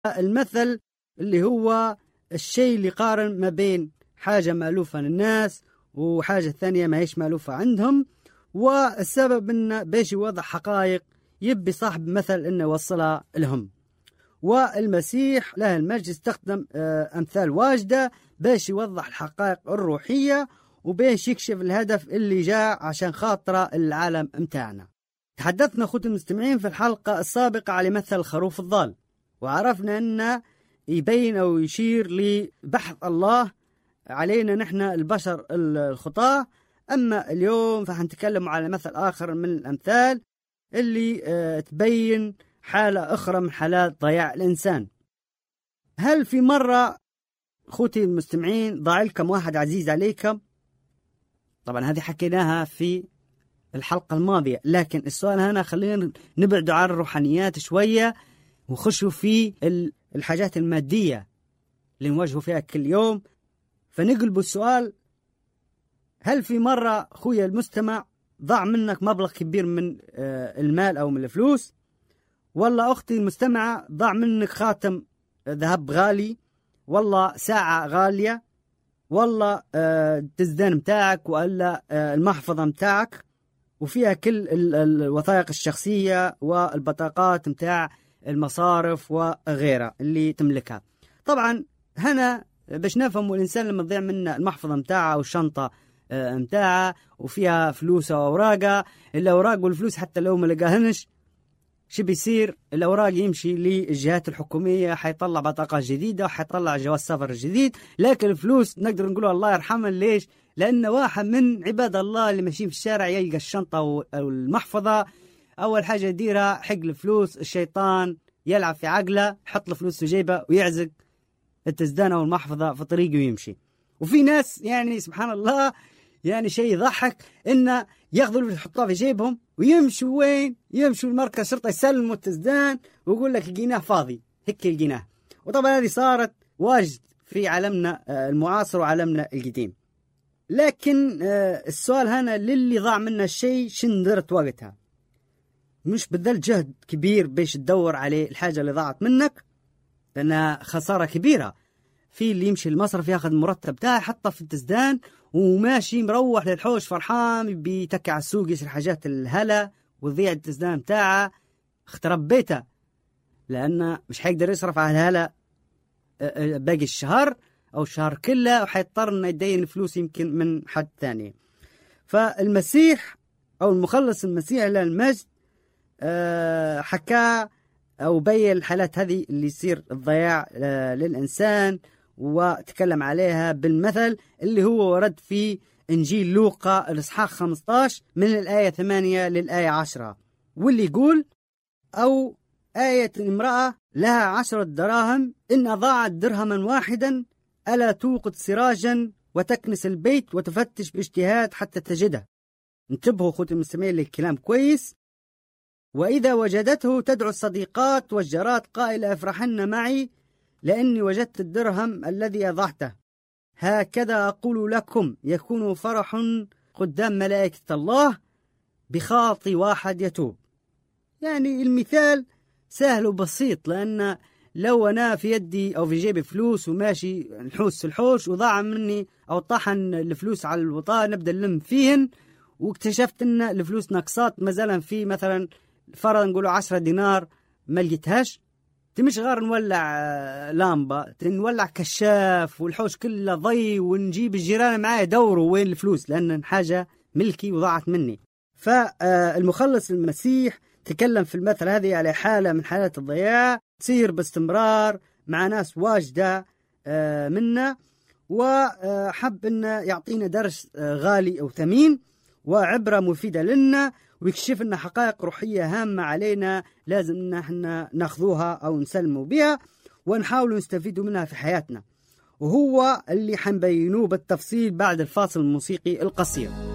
المثل اللي هو الشيء اللي يقارن ما بين حاجة مألوفة للناس وحاجة ثانية ما هيش مألوفة عندهم، والسبب إنه باش يوضح حقائق يبي صاحب مثل إنه يوصلها لهم. والمسيح له المجد استخدم أمثال واجدة باش يوضح الحقائق الروحية وباش يكشف الهدف اللي جاء عشان خاطره العالم متاعنا. تحدثنا أخوتي المستمعين في الحلقة السابقة على مثل الخروف الضال، وعرفنا أنه يبين أو يشير لبحث الله علينا نحن البشر الخطاة. أما اليوم فحنتكلم على مثل آخر من الأمثال اللي تبين حالة أخرى من حالات ضياع الإنسان. هل في مرة أخوتي المستمعين ضاع لكم واحد عزيز عليكم؟ طبعا هذه حكيناها في الحلقة الماضية، لكن السؤال هنا خلينا نبعد عن الروحانيات شوية ونخشوا في الحاجات المادية اللي نواجهوا فيها كل يوم. فنقلب السؤال، هل في مرة أخويا المستمع ضاع منك مبلغ كبير من المال أو من الفلوس؟ والله أختي المستمعة ضاع منك خاتم ذهب غالي، والله ساعة غالية، والله التزدان متاعك ولا المحفظة متاعك وفيها كل الوثائق الشخصية والبطاقات متاع المصارف وغيرها اللي تملكها. طبعا هنا باش نفهم الإنسان لما تضيع منه المحفظة متاعه أو الشنطة متاعه وفيها فلوس وأوراقه، الأوراق والفلوس حتى لو ما لقاهنش شو بيصير؟ الأوراق يمشي للجهات الحكومية، حيطلع بطاقة جديدة وحيطلع جواز سفر جديد، لكن الفلوس نقدر نقول الله يرحمه. ليش؟ لأن واحد من عباد الله اللي ماشيين في الشارع يلقى الشنطة أو المحفظة، أول حاجة يديرها حق الفلوس، الشيطان يلعب في عقله، يحط الفلوس في جيبه ويعزق التزدان أو المحفظة في طريقه ويمشي. وفي ناس يعني سبحان الله يعني شيء يضحك إنه ياخذوا الفلوس يحطوها في جيبهم ويمشوا وين؟ يمشوا المركز شرطة يسلموا التزدان ويقول لك الجناه فاضي، هيك الجناه. وطبعا هذه صارت واجد في عالمنا المعاصر وعالمنا القديم. لكن السؤال هنا للي ضاع منه الشيء شن درت وقتها؟ مش بذل جهد كبير باش تدور عليه الحاجة اللي ضاعت منك، لأنها خسارة كبيرة. في اللي يمشي المصرف ياخذ المرتب تاعه حطه في التزدان وماشي مروح للحوش فرحان بيتكع السوق يشتري حاجات الهلا وضيع التزدان تاعه اخترب بيته، لأنه مش حيقدر يصرف على الهلا باقي الشهر أو الشهر كله، وحيضطر إنه يدين فلوس يمكن من حد ثاني. فالمسيح أو المخلص المسيح له المجد حكى أو بين الحالات هذه اللي يصير الضياع للإنسان، وتكلم عليها بالمثل اللي هو ورد في إنجيل لوقا الإصحاح 15 من الآية 8 للآية 10، واللي يقول: أو آية امرأة لها 10 دراهم إن أضاعت درهما واحدا ألا توقد سراجا وتكنس البيت وتفتش باجتهاد حتى تجده. انتبهوا أخوتي المستمعين للكلام كويس. وإذا وجدته تدعو الصديقات والجارات قائلة: افرحن معي لأني وجدت الدرهم الذي أضعته. هكذا أقول لكم يكون فرح قدام ملائكة الله بخاطي واحد يتوب. يعني المثال سهل وبسيط، لأن لو أنا في يدي أو في جيبي فلوس وماشي نحوس الحوش وضاع مني أو طحن الفلوس على الوطاء نبدأ نلم فيهن، واكتشفت أن الفلوس نقصات مثلا في مثلا فرضا نقولوا 10 دينار ما لقيتهاش، تمش غير نولع لامبة، نولع كشاف والحوش كله ضي ونجيب الجيران معايا يدوروا وين الفلوس لأن حاجة ملكي وضاعت مني. فالمخلص المسيح تكلم في المثل هذه على حالة من حالات الضياع تصير باستمرار مع ناس واجدة منا، وحب أن يعطينا درس غالي أو ثمين وعبرة مفيدة لنا، ويكشف لنا حقائق روحية هامة علينا لازم أن احنا ناخذوها أو نسلموا بها ونحاول نستفيدوا منها في حياتنا، وهو اللي حنبينوه بالتفصيل بعد الفاصل الموسيقي القصير.